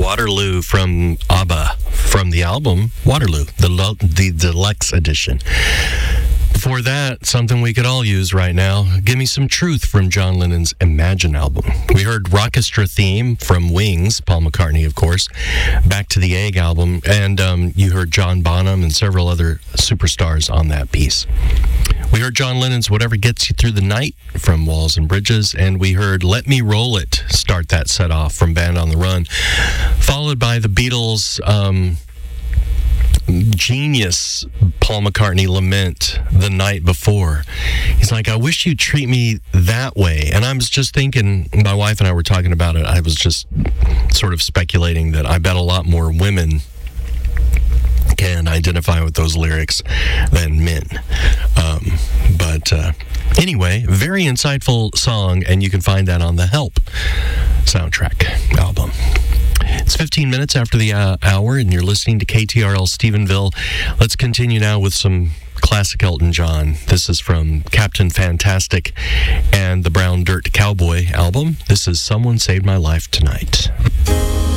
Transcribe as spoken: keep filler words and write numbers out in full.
Waterloo from ABBA, from the album Waterloo, the, lo- the deluxe edition. Before that, something we could all use right now. Give Me Some Truth from John Lennon's Imagine album. We heard Rockestra Theme from Wings, Paul McCartney, of course. Back to the Egg album. And um, you heard John Bonham and several other superstars on that piece. We heard John Lennon's Whatever Gets You Through the Night from Walls and Bridges. And we heard Let Me Roll It start that set off from Band on the Run. Followed by the Beatles' Um, genius Paul McCartney lament The Night Before. He's like, I wish you'd treat me that way. And I was just thinking, my wife and I were talking about it, I was just sort of speculating that I bet a lot more women can identify with those lyrics than men. Um, but uh, anyway, very insightful song, and you can find that on the Help soundtrack album. It's fifteen minutes after the uh, hour, and you're listening to K T R L Stephenville. Let's continue now with some classic Elton John. This is from Captain Fantastic and the Brown Dirt Cowboy album. This is Someone Saved My Life Tonight.